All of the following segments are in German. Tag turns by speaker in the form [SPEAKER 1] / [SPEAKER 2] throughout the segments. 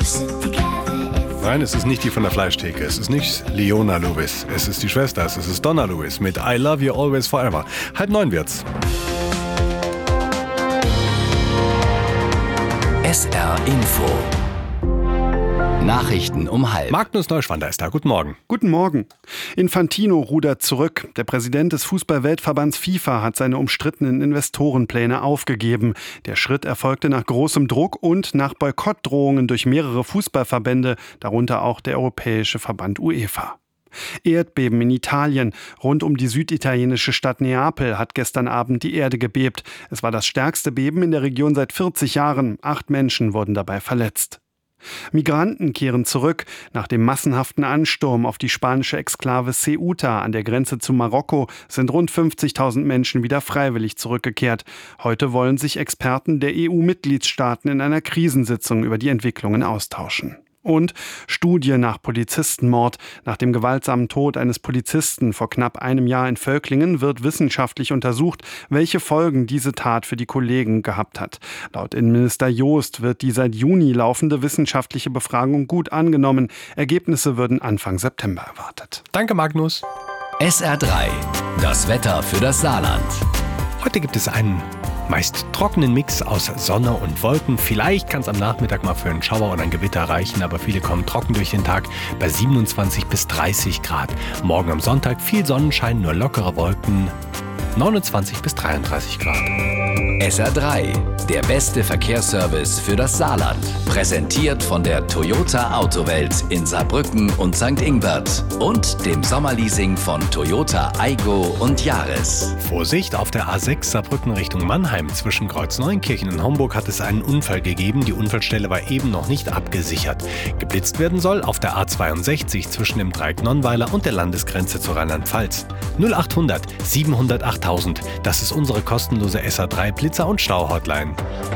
[SPEAKER 1] Nein, es ist nicht die von der Fleischtheke. Es ist nicht Leona Lewis. Es ist die Schwester. Es ist Donna Lewis mit I Love You Always Forever. 8:30 wird's.
[SPEAKER 2] SR Info. Nachrichten um 12:30.
[SPEAKER 1] Magnus Neuschwander ist da. Guten Morgen.
[SPEAKER 3] Guten Morgen. Infantino rudert zurück. Der Präsident des Fußball-Weltverbands FIFA hat seine umstrittenen Investorenpläne aufgegeben. Der Schritt erfolgte nach großem Druck und nach Boykottdrohungen durch mehrere Fußballverbände, darunter auch der Europäische Verband UEFA. Erdbeben in Italien. Rund um die süditalienische Stadt Neapel hat gestern Abend die Erde gebebt. Es war das stärkste Beben in der Region seit 40 Jahren. 8 Menschen wurden dabei verletzt. Migranten kehren zurück. Nach dem massenhaften Ansturm auf die spanische Exklave Ceuta an der Grenze zu Marokko sind rund 50.000 Menschen wieder freiwillig zurückgekehrt. Heute wollen sich Experten der EU-Mitgliedstaaten in einer Krisensitzung über die Entwicklungen austauschen. Und Studie nach Polizistenmord. Nach dem gewaltsamen Tod eines Polizisten vor knapp einem Jahr in Völklingen wird wissenschaftlich untersucht, welche Folgen diese Tat für die Kollegen gehabt hat. Laut Innenminister Joost wird die seit Juni laufende wissenschaftliche Befragung gut angenommen. Ergebnisse würden Anfang September erwartet.
[SPEAKER 1] Danke, Magnus.
[SPEAKER 2] SR3. Das Wetter für das Saarland.
[SPEAKER 1] Heute gibt es einen meist trockenen Mix aus Sonne und Wolken. Vielleicht kann es am Nachmittag mal für einen Schauer oder ein Gewitter reichen, aber viele kommen trocken durch den Tag bei 27 bis 30 Grad. Morgen am Sonntag viel Sonnenschein, nur lockere Wolken, 29 bis 33 Grad.
[SPEAKER 2] SR3, der beste Verkehrsservice für das Saarland. Präsentiert von der Toyota Autowelt in Saarbrücken und St. Ingbert und dem Sommerleasing von Toyota Aygo und Yaris.
[SPEAKER 1] Vorsicht, auf der A6 Saarbrücken Richtung Mannheim zwischen Kreuzneunkirchen und Homburg hat es einen Unfall gegeben. Die Unfallstelle war eben noch nicht abgesichert. Geblitzt werden soll auf der A62 zwischen dem Dreieck Nonnweiler und der Landesgrenze zu Rheinland-Pfalz. 0800 700 8000, das ist unsere kostenlose SR3 Blitzer- und Stau-Hotline.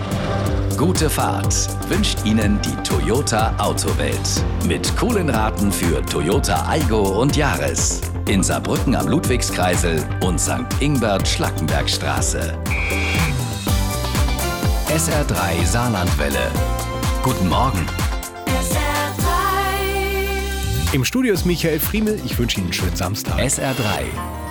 [SPEAKER 2] Gute Fahrt wünscht Ihnen die Toyota Autowelt. Mit coolen Raten für Toyota Aygo und Yaris. In Saarbrücken am Ludwigskreisel und St. Ingbert Schlackenbergstraße. SR3 Saarlandwelle. Guten Morgen.
[SPEAKER 1] Im Studio ist Michael Friemel. Ich wünsche Ihnen einen schönen Samstag.
[SPEAKER 2] SR3